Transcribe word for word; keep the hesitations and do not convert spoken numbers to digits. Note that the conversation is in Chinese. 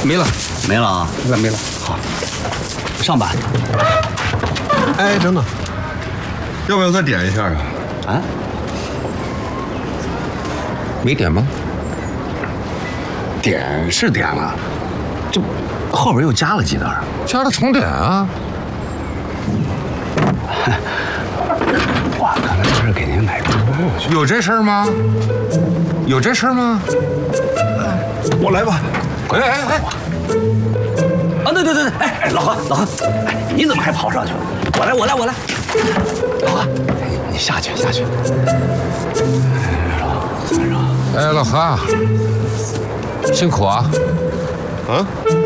没了， 没了啊， 没了没了。 好，上班。 哎，等等，要不要再点一下啊？ 啊？ 没点吗？ 点是点了，这后边又加了几袋。 加了重点啊！ 我刚才不是给您买猪肉去？ 有这事儿吗？有这事儿吗？ 我来吧。 哎哎哎！ 啊，对对对对，哎哎，老何老何，哎，你怎么还跑上去了？我来我来我来，老何，你下去下去。 哎，老何，辛苦啊！ 啊？